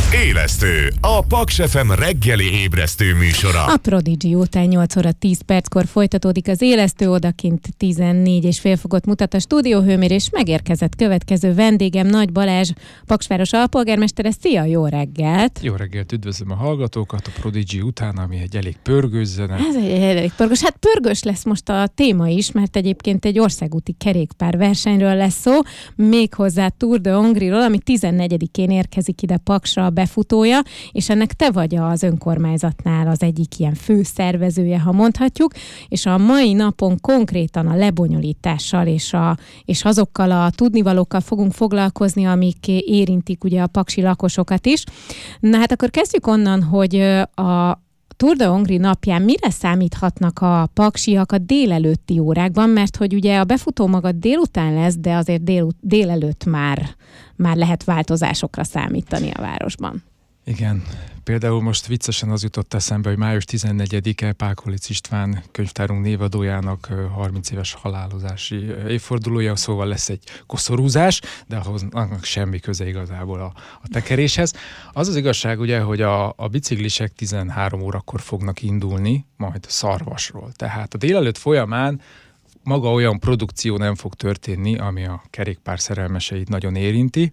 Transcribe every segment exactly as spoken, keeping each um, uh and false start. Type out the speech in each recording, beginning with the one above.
Élesztő, a Paks ef em reggeli ébresztő műsora. A Prodigy után nyolc óra tíz perckor folytatódik az Élesztő, odakint tizennégy és fél fokot mutat a stúdióhőmérés. Megérkezett következő vendégem, Nagy Balázs, Paksváros alpolgármestere. Szia, jó reggelt! Jó reggelt, üdvözlöm a hallgatókat a Prodigy után, ami egy elég pörgős zene. Ez egy elég pörgős. Hát pörgős lesz most a téma is, mert egyébként egy országúti kerékpár versenyről lesz szó, méghozzá Tour de Hongrie-ról, ami tizennegyedikén érkezik ide Paksra a befutója, és ennek te vagy az önkormányzatnál az egyik ilyen főszervezője, ha mondhatjuk, és a mai napon konkrétan a lebonyolítással és, a, és azokkal a tudnivalókkal fogunk foglalkozni, amik érintik ugye a paksi lakosokat is. Na hát akkor kezdjük onnan, hogy a Tour de Hongrie napján mire számíthatnak a paksiak a délelőtti órákban, mert hogy ugye a befutó maga délután lesz, de azért dél, délelőtt már, már lehet változásokra számítani a városban. Igen, például most viccesen az jutott eszembe, hogy május tizennegyedike Pákolic István könyvtárunk névadójának harminc éves halálozási évfordulója, szóval lesz egy koszorúzás, de ahhoz annak semmi köze igazából a, a tekeréshez. Az az igazság ugye, hogy a, a biciklisek tizenhárom órakor fognak indulni, majd Szarvasról. Tehát a délelőtt folyamán maga olyan produkció nem fog történni, ami a kerékpár szerelmeseit nagyon érinti.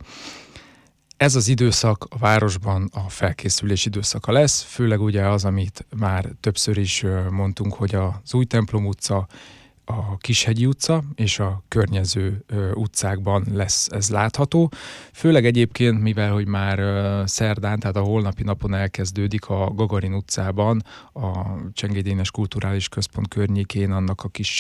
Ez az időszak a városban a felkészülés időszaka lesz, főleg ugye az, amit már többször is mondtunk, hogy az Új Templom utca, a Kishegyi utca és a környező utcákban lesz ez látható. Főleg egyébként, mivel hogy már szerdán, tehát a holnapi napon elkezdődik a Gagarin utcában, a Csengéd Dénes Kulturális Központ környékén annak a kis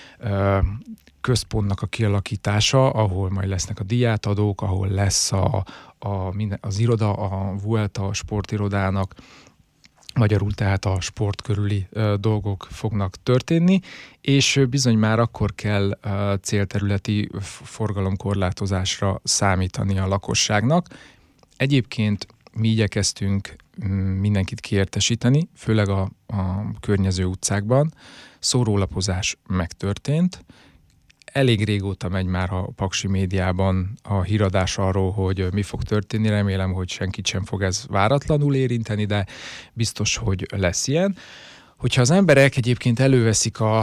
központnak a kialakítása, ahol majd lesznek a díjátadók, ahol lesz a, a, az iroda, a Vuelta a sportirodának, magyarul tehát a sport körüli uh, dolgok fognak történni, és bizony már akkor kell uh, célterületi forgalomkorlátozásra számítani a lakosságnak. Egyébként mi igyekeztünk mindenkit kiértesíteni, főleg a, a környező utcákban. Szórólapozás megtörtént. Elég régóta megy már a paksi médiában a híradás arról, hogy mi fog történni. Remélem, hogy senkit sem fog ez váratlanul érinteni, de biztos, hogy lesz ilyen. Hogyha az emberek egyébként előveszik a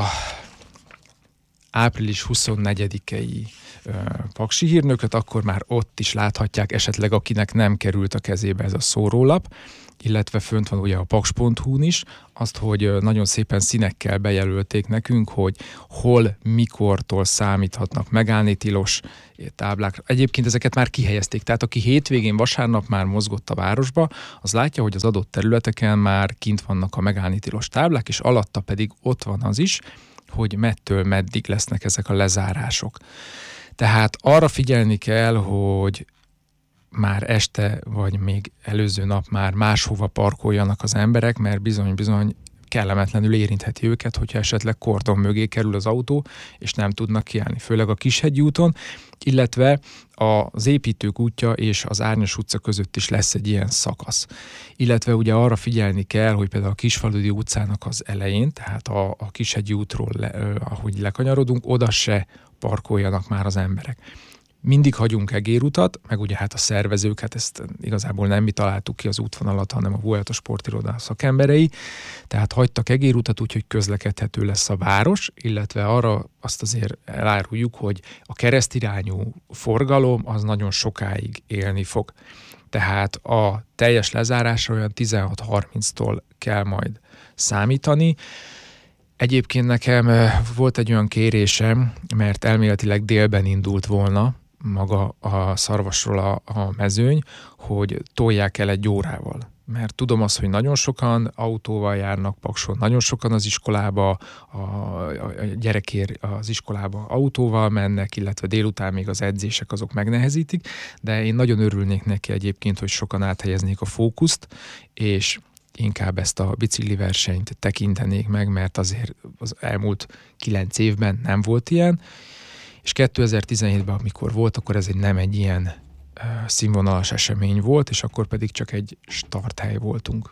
április huszonnegyedikei paksi hírnököt, akkor már ott is láthatják esetleg, akinek nem került a kezébe ez a szórólap, illetve fönt van ugye a paks pont hu-n is, azt, hogy nagyon szépen színekkel bejelölték nekünk, hogy hol, mikortól számíthatnak megállni tilos táblákra. Egyébként ezeket már kihelyezték, tehát aki hétvégén, vasárnap már mozgott a városba, az látja, hogy az adott területeken már kint vannak a megállni tilos táblák, és alatta pedig ott van az is, hogy mettől meddig lesznek ezek a lezárások. Tehát arra figyelni kell, hogy már este, vagy még előző nap már máshova parkoljanak az emberek, mert bizony-bizony kellemetlenül érintheti őket, hogyha esetleg kordon mögé kerül az autó, és nem tudnak kiállni, főleg a Kishegyi úton, illetve az Építők útja és az Árnyas utca között is lesz egy ilyen szakasz. Illetve ugye arra figyelni kell, hogy például a Kisfaludy utcának az elején, tehát a, a Kishegyi útról, le, ahogy lekanyarodunk, oda se parkoljanak már az emberek. Mindig hagyunk egérutat, meg ugye hát a szervezők, hát ezt igazából nem mi találtuk ki az útvonalat, hanem a Vuelta sportiroda szakemberei, tehát hagytak egérutat, úgyhogy közlekedhető lesz a város, illetve arra azt azért eláruljuk, hogy a keresztirányú forgalom az nagyon sokáig élni fog. Tehát a teljes lezárásra olyan tizenhat harminctól kell majd számítani. Egyébként nekem volt egy olyan kérésem, mert elméletileg délben indult volna maga a Szarvasról a, a mezőny, hogy tolják el egy órával. Mert tudom azt, hogy nagyon sokan autóval járnak Pakson, nagyon sokan az iskolába, a, a gyerekért az iskolába autóval mennek, illetve délután még az edzések azok megnehezítik, de én nagyon örülnék neki egyébként, hogy sokan áthelyeznék a fókuszt, és inkább ezt a bicikli versenyt tekintenék meg, mert azért az elmúlt kilenc évben nem volt ilyen, és kétezer-tizenhétben, amikor volt, akkor ez egy nem egy ilyen uh, színvonalas esemény volt, és akkor pedig csak egy starthely voltunk.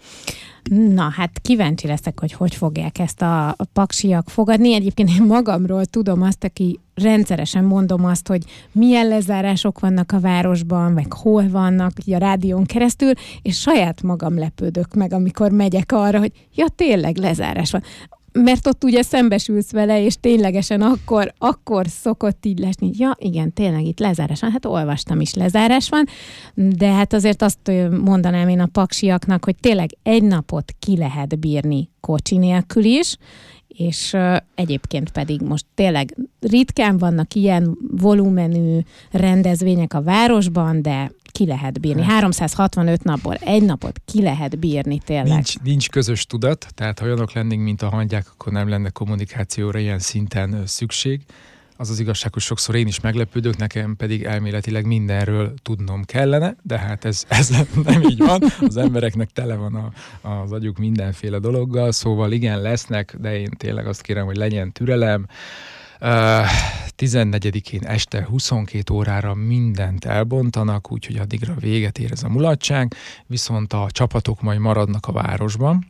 Na, hát kíváncsi leszek, hogy hogy fogják ezt a, a paksiak fogadni. Egyébként én magamról tudom azt, aki rendszeresen mondom azt, hogy milyen lezárások vannak a városban, meg hol vannak, így a rádión keresztül, és saját magam lepődök meg, amikor megyek arra, hogy ja, tényleg lezárás van. Mert ott ugye szembesülsz vele, és ténylegesen akkor, akkor szokott így lesni, ja igen, tényleg itt lezárás van, hát olvastam is, lezárás van, de hát azért azt mondanám én a paksiaknak, hogy tényleg egy napot ki lehet bírni kocsi nélkül is, és uh, egyébként pedig most tényleg ritkán vannak ilyen volumenű rendezvények a városban, de ki lehet bírni. háromszázhatvanöt napból egy napot ki lehet bírni tényleg. Nincs, nincs közös tudat, tehát ha olyanok lennénk, mint a hangyák, akkor nem lenne kommunikációra ilyen szinten szükség. Az az igazság, hogy sokszor én is meglepődök, nekem pedig elméletileg mindenről tudnom kellene, de hát ez, ez nem így van. Az embereknek tele van a, az agyuk mindenféle dologgal, szóval igen, lesznek, de én tényleg azt kérem, hogy legyen türelem. Uh, tizennegyedikén este huszonkét órára mindent elbontanak, úgyhogy addigra véget ér ez a mulatság, viszont a csapatok majd maradnak a városban,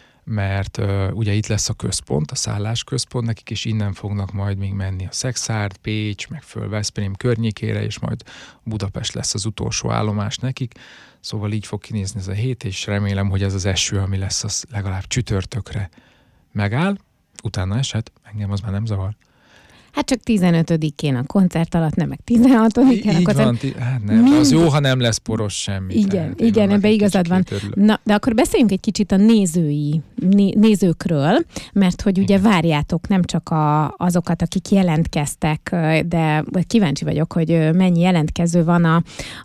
mert uh, ugye itt lesz a központ, a szállásközpont nekik, és innen fognak majd még menni a Szekszárd, Pécs, meg föl Veszprém környékére, és majd Budapest lesz az utolsó állomás nekik. Szóval így fog kinézni ez a hét, és remélem, hogy ez az eső, ami lesz, az legalább csütörtökre megáll, utána eset, engem az már nem zavar. Hát csak tizenötödikén a koncert alatt, nem meg tizenhatodikán a koncert. Van, ti- hát nem, Mind... az jó, ha nem lesz poros semmi. Igen, igen, ebben igazad van. Na, de akkor beszéljünk egy kicsit a nézői, né, nézőkről, mert hogy ugye igen. Várjátok nem csak a, azokat, akik jelentkeztek, de kíváncsi vagyok, hogy mennyi jelentkező van a,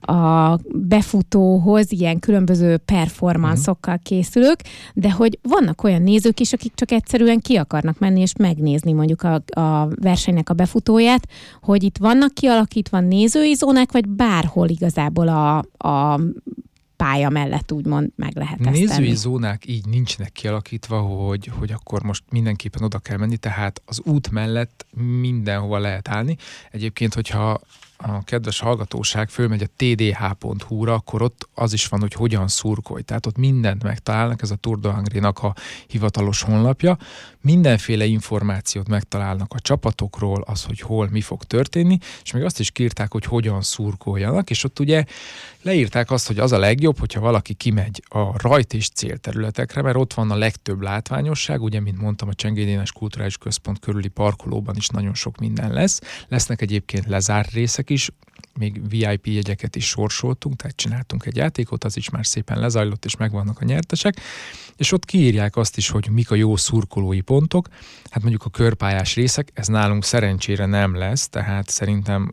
a befutóhoz, ilyen különböző performanszokkal készülők, de hogy vannak olyan nézők is, akik csak egyszerűen ki akarnak menni és megnézni mondjuk a, a verseny a befutóját, hogy itt vannak kialakítva nézői zónák, vagy bárhol igazából a, a pálya mellett úgymond meg lehet ezt Nézői tenni. zónák így nincsenek kialakítva, hogy, hogy akkor most mindenképpen oda kell menni, tehát az út mellett mindenhova lehet állni. Egyébként, hogyha a kedves hallgatóság fölmegy a té dé há pont hú-ra, akkor ott az is van, hogy hogyan szurkolj. Tehát ott mindent megtalálnak, ez a Tour de Hongrie-nak a hivatalos honlapja. Mindenféle információt megtalálnak a csapatokról, az, hogy hol, mi fog történni, és még azt is kiírták, hogy hogyan szurkoljanak, és ott ugye leírták azt, hogy az a legjobb, hogyha valaki kimegy a rajt- és célterületekre, mert ott van a legtöbb látványosság, ugye, mint mondtam, a Csengédi Dénes Kulturális Központ körüli parkolóban is nagyon sok minden lesz. Lesznek egyébként lezárt részek is, még vé i pé jegyeket is sorsoltunk, tehát csináltunk egy játékot, az is már szépen lezajlott, és megvannak a nyertesek, és ott kiírják azt is, hogy mik a jó szurkolói pontok. Hát mondjuk a körpályás részek, ez nálunk szerencsére nem lesz, tehát szerintem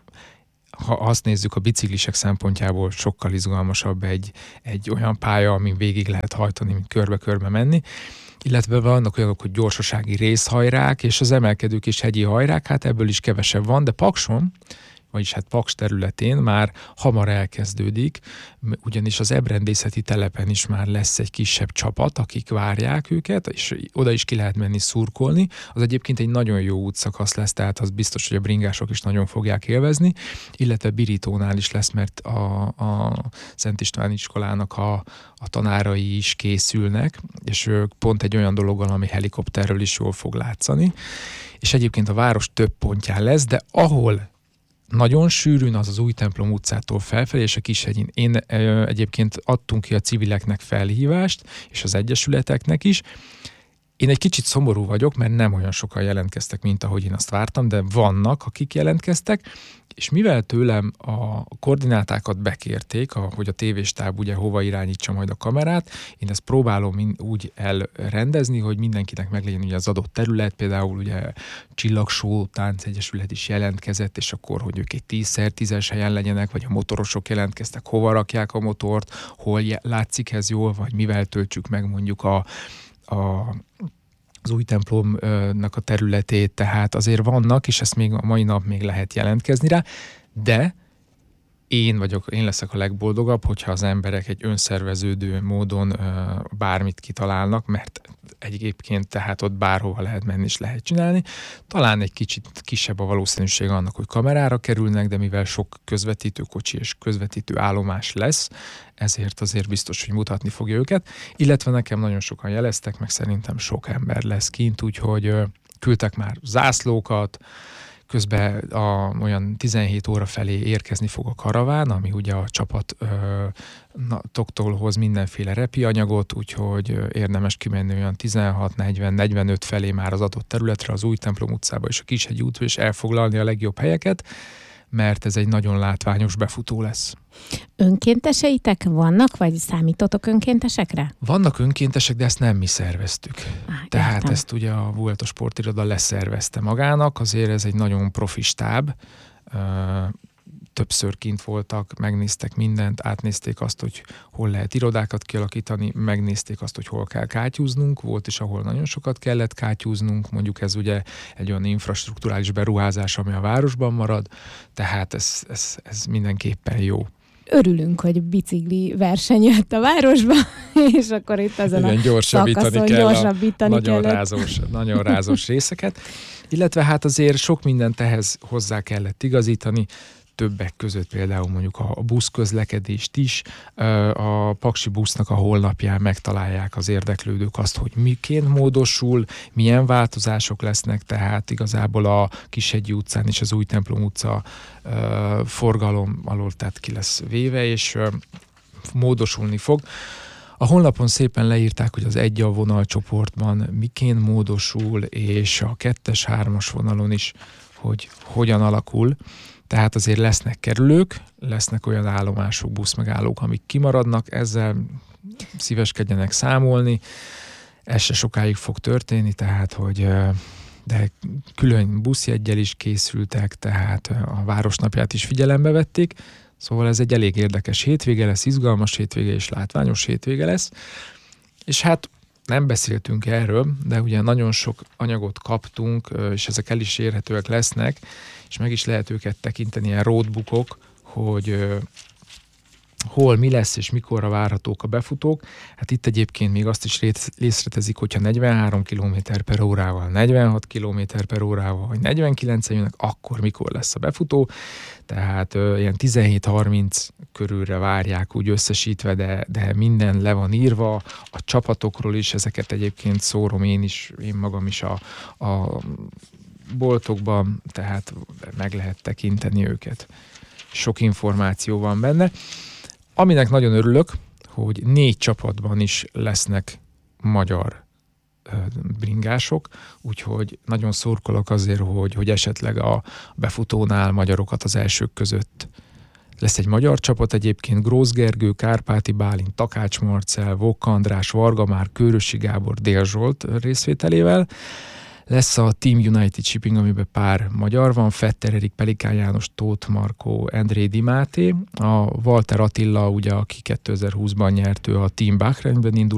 ha azt nézzük a biciklisek szempontjából, sokkal izgalmasabb egy, egy olyan pálya, amin végig lehet hajtani, mint körbe-körbe menni. Illetve vannak olyanok, hogy gyorsasági részhajrák, és az emelkedők és hegyi hajrák, hát ebből is kevesebb van, de Pakson, vagyis hát Paks területén már hamar elkezdődik, ugyanis az ebrendészeti telepen is már lesz egy kisebb csapat, akik várják őket, és oda is ki lehet menni szurkolni. Az egyébként egy nagyon jó útszakasz lesz, tehát az biztos, hogy a bringások is nagyon fogják élvezni, illetve Birítónál is lesz, mert a, a Szent István iskolának a, a tanárai is készülnek, és ők pont egy olyan dologgal, ami helikopterről is jól fog látszani. És egyébként a város több pontján lesz, de ahol nagyon sűrűn az az Újtemplom utcától felfelé, és a Kishegyin. Én ö, egyébként adtunk ki a civileknek felhívást, és az egyesületeknek is. Én egy kicsit szomorú vagyok, mert nem olyan sokan jelentkeztek, mint ahogy én azt vártam, de vannak, akik jelentkeztek, és mivel tőlem a koordinátákat bekérték, hogy a tévéstáb ugye hova irányítsa majd a kamerát, én ezt próbálom úgy elrendezni, hogy mindenkinek meglegyen ugye az adott terület, például ugye Csillagsó Táncegyesület is jelentkezett, és akkor, hogy ők egy tízszer tízes helyen legyenek, vagy a motorosok jelentkeztek, hova rakják a motort, hol látszik ez jól, vagy mivel töltsük meg mondjuk a, a az Újtemplomnak a területét, tehát azért vannak, és ezt még a mai nap még lehet jelentkezni rá, de én vagyok, én leszek a legboldogabb, hogyha az emberek egy önszerveződő módon bármit kitalálnak, mert egyébként tehát ott bárhova lehet menni és lehet csinálni. Talán egy kicsit kisebb a valószínűség annak, hogy kamerára kerülnek, de mivel sok közvetítő kocsi és közvetítő állomás lesz, ezért azért biztos, hogy mutatni fogja őket. Illetve nekem nagyon sokan jeleztek, meg szerintem sok ember lesz kint, úgyhogy küldtek már zászlókat, közben a, olyan tizenhét óra felé érkezni fog a karaván, ami ugye a csapat ö, na, toktól hoz mindenféle repi anyagot, úgyhogy érdemes kimenni olyan tizenhat negyven negyvenöt felé már az adott területre, az Újtemplom utcába és a Kishegyi útra, és elfoglalni a legjobb helyeket, mert ez egy nagyon látványos befutó lesz. Önkénteseitek vannak, vagy számítotok önkéntesekre? Vannak önkéntesek, de ezt nem mi szerveztük. Ah, Tehát értem. ezt ugye a Vuelta Sportiroda leszervezte magának, azért ez egy nagyon profi stáb. Többször kint voltak, megnéztek mindent, átnézték azt, hogy hol lehet irodákat kialakítani, megnézték azt, hogy hol kell kátyúznunk, volt is, ahol nagyon sokat kellett kátyúznunk, mondjuk ez ugye egy olyan infrastrukturális beruházás, ami a városban marad, tehát ez, ez, ez mindenképpen jó. Örülünk, hogy bicikli verseny jött a városba, és akkor itt ezen Igen, a gyorsabítani szakaszon kell gyorsabítani a nagyon kellett. rázós, nagyon rázós részeket. Illetve hát azért sok mindent ehhez hozzá kellett igazítani, többek között például mondjuk a buszközlekedést is. A Paksi busznak a honlapján megtalálják az érdeklődők azt, hogy miként módosul, milyen változások lesznek, tehát igazából a Kishegyi utcán és az Újtemplom utca forgalom alól tehát ki lesz véve, és módosulni fog. A honlapon szépen leírták, hogy az egy a vonalcsoportban miként módosul, és a kettes, hármas vonalon is, hogy hogyan alakul. Tehát azért lesznek kerülők, lesznek olyan állomások, buszmegállók, amik kimaradnak, ezzel szíveskedjenek számolni. Ez se sokáig fog történni, tehát hogy de külön buszjeggyel is készültek, tehát a Városnapját is figyelembe vették. Szóval ez egy elég érdekes hétvége lesz, izgalmas hétvége és látványos hétvége lesz. És hát nem beszéltünk erről, de ugye nagyon sok anyagot kaptunk, és ezek el is érhetőek lesznek, és meg is lehet őket tekinteni, ilyen roadbookok, hogy uh, hol, mi lesz, és mikorra várhatók a befutók. Hát itt egyébként még azt is részletezik, hogyha negyvenhárom kilométer per órával, negyvenhat kilométer per órával, vagy negyvenkilencen jönnek, akkor mikor lesz a befutó. Tehát uh, ilyen tizenhét harminc körülre várják úgy összesítve, de, de minden le van írva, a csapatokról is, ezeket egyébként szórom én is, én magam is a, a boltokban, tehát meg lehet tekinteni őket. Sok információ van benne. Aminek nagyon örülök, hogy négy csapatban is lesznek magyar bringások, úgyhogy nagyon szurkolok azért, hogy, hogy esetleg a befutónál magyarokat az elsők között. Lesz egy magyar csapat egyébként, Grósz Gergő, Kárpáti Bálint, Takács Marcell, Vokka András, Varga Már, Kőrösi Gábor, Dél Zsolt részvételével. Lesz a Team United Shipping, amiben pár magyar van, Fetter Erik, Pelikán János, Tóth Markó, Endré Dimáté, a Walter Attila, ugye, aki kétezer-húszban nyert, ő a Team Bahreinben indul,